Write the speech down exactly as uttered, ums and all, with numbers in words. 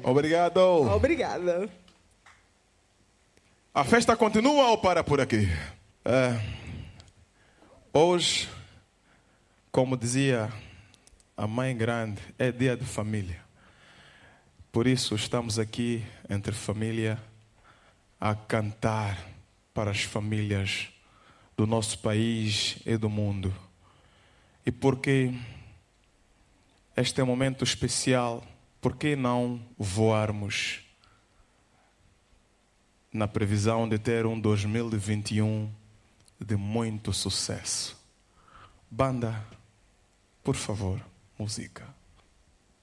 Obrigado. Obrigada. A festa continua ou para por aqui? É, hoje, como dizia a mãe grande, é dia de família. Por isso estamos aqui entre família a cantar para as famílias do nosso país e do mundo. E porque este é um momento especial, por que não voarmos na previsão de ter um dois mil e vinte e um de muito sucesso? Banda, por favor, música.